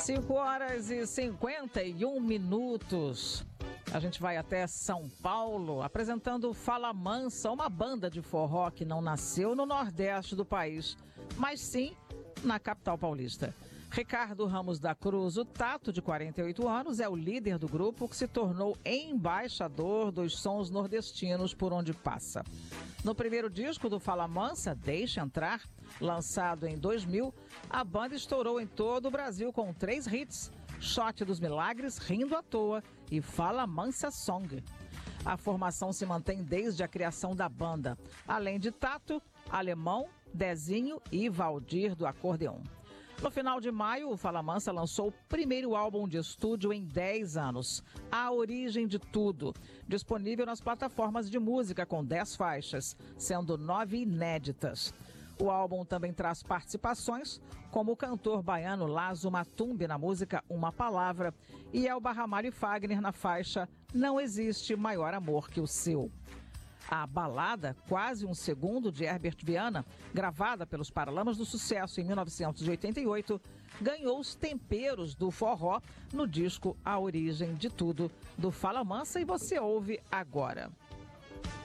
5h51. A gente vai até São Paulo apresentando Fala Mansa, uma banda de forró que não nasceu no Nordeste do país, mas sim na capital paulista. Ricardo Ramos da Cruz, o Tato, de 48 anos, é o líder do grupo que se tornou embaixador dos sons nordestinos por onde passa. No primeiro disco do Fala Mansa, Deixa Entrar, lançado em 2000, a banda estourou em todo o Brasil com 3 hits: Shot dos Milagres, Rindo à Toa e Fala Mansa Song. A formação se mantém desde a criação da banda, além de Tato, Alemão, Dezinho e Valdir do acordeon. No final de maio, o Fala Mansa lançou o primeiro álbum de estúdio em 10 anos, A Origem de Tudo, disponível nas plataformas de música com 10 faixas, sendo 9 inéditas. O álbum também traz participações, como o cantor baiano Lazo Matumbi na música Uma Palavra e Elba Ramalho e Fagner na faixa Não Existe Maior Amor que o Seu. A balada, Quase um Segundo, de Herbert Viana, gravada pelos Paralamas do Sucesso em 1988, ganhou os temperos do forró no disco A Origem de Tudo, do Fala Mansa, e você ouve agora.